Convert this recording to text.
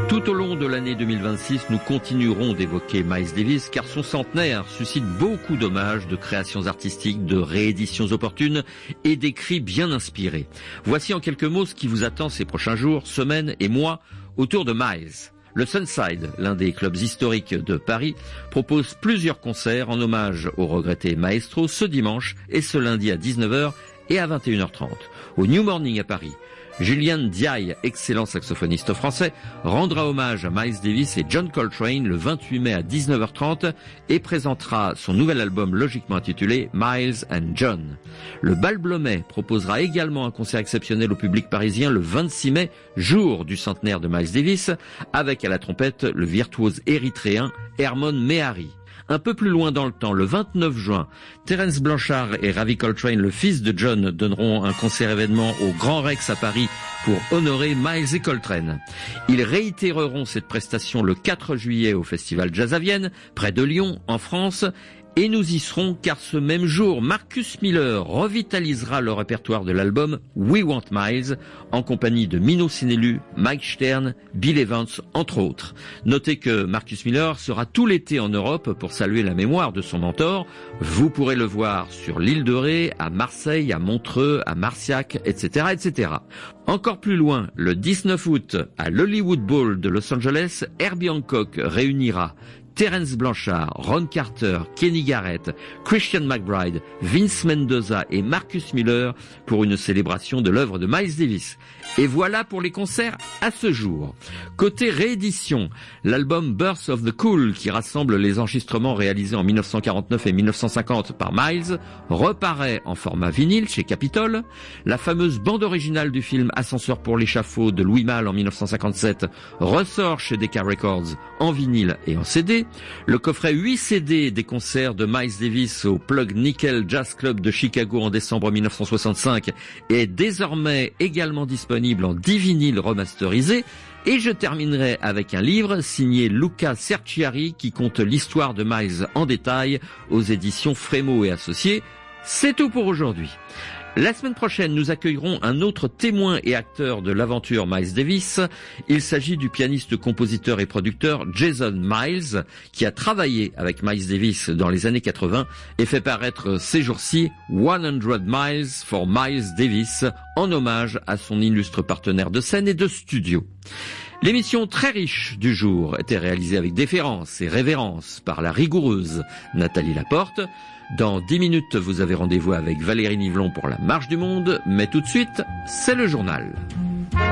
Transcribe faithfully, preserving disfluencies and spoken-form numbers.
Tout au long de l'année deux mille vingt-six, nous continuerons d'évoquer Miles Davis car son centenaire suscite beaucoup d'hommages, de créations artistiques, de rééditions opportunes et d'écrits bien inspirés. Voici en quelques mots ce qui vous attend ces prochains jours, semaines et mois autour de Miles. Le Sunside, l'un des clubs historiques de Paris, propose plusieurs concerts en hommage au regretté maestro ce dimanche et ce lundi à dix-neuf heures et à vingt et une heures trente. Au New Morning à Paris, Julian Diaye, excellent saxophoniste français, rendra hommage à Miles Davis et John Coltrane le vingt-huit mai à dix-neuf heures trente et présentera son nouvel album logiquement intitulé Miles and John. Le Bal Blomet proposera également un concert exceptionnel au public parisien le vingt-six mai, jour du centenaire de Miles Davis, avec à la trompette le virtuose érythréen Hermon Mehari. Un peu plus loin dans le temps, le vingt-neuf juin, Terence Blanchard et Ravi Coltrane, le fils de John, donneront un concert-événement au Grand Rex à Paris pour honorer Miles et Coltrane. Ils réitéreront cette prestation le quatre juillet au Festival Jazz à Vienne, près de Lyon, en France. Et nous y serons car ce même jour, Marcus Miller revitalisera le répertoire de l'album We Want Miles en compagnie de Mino Sinelu, Mike Stern, Bill Evans, entre autres. Notez que Marcus Miller sera tout l'été en Europe pour saluer la mémoire de son mentor. Vous pourrez le voir sur l'île de Ré, à Marseille, à Montreux, à Marciac, et cetera, et cetera. Encore plus loin, le dix-neuf août, à l'Hollywood Bowl de Los Angeles, Herbie Hancock réunira Terence Blanchard, Ron Carter, Kenny Garrett, Christian McBride, Vince Mendoza et Marcus Miller pour une célébration de l'œuvre de Miles Davis. Et voilà pour les concerts à ce jour. Côté réédition, l'album Birth of the Cool, qui rassemble les enregistrements réalisés en mille neuf cent quarante-neuf et mille neuf cent cinquante par Miles, reparaît en format vinyle chez Capitol. La fameuse bande originale du film Ascenseur pour l'échafaud de Louis Malle en mille neuf cent cinquante-sept ressort chez Decca Records en vinyle et en C D. Le coffret huit C D des concerts de Miles Davis au Plug Nickel Jazz Club de Chicago en décembre mille neuf cent soixante-cinq est désormais également disponible en dix vinyles remasterisés. Et je terminerai avec un livre signé Luca Cerchiari qui compte l'histoire de Miles en détail aux éditions Frémaux et Associés. C'est tout pour aujourd'hui. La semaine prochaine, nous accueillerons un autre témoin et acteur de l'aventure Miles Davis. Il s'agit du pianiste, compositeur et producteur Jason Miles, qui a travaillé avec Miles Davis dans les années quatre-vingts et fait paraître ces jours-ci cent Miles for Miles Davis, en hommage à son illustre partenaire de scène et de studio. L'émission très riche du jour était réalisée avec déférence et révérence par la rigoureuse Nathalie Laporte. Dans dix minutes, vous avez rendez-vous avec Valérie Nivelon pour la Marche du Monde, mais tout de suite, c'est le journal.